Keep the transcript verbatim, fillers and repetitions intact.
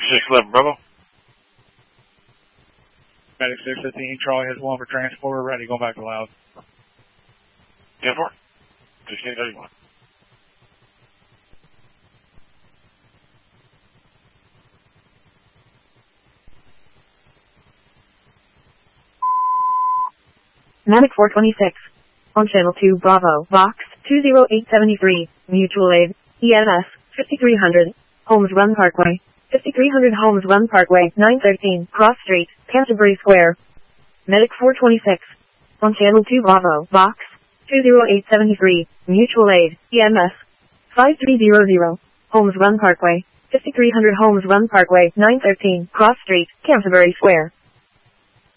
six eleven Bravo. Medic six fifteen, Charlie has one for transporter, ready, going back to Loud. ten four. sixteen thirty-one. Manic four twenty-six. On channel two Bravo, Vox, two zero eight seven three, Mutual Aid, E M S, fifty-three hundred, Holmes Run Parkway, fifty-three hundred Holmes Run Parkway, nine thirteen, Cross Street, Canterbury Square. Medic four twenty-six. On channel two Bravo, Vox, two zero eight seven three, Mutual Aid, E M S, five three zero zero, Holmes Run Parkway, fifty-three hundred Holmes Run Parkway, nine thirteen, Cross Street, Canterbury Square.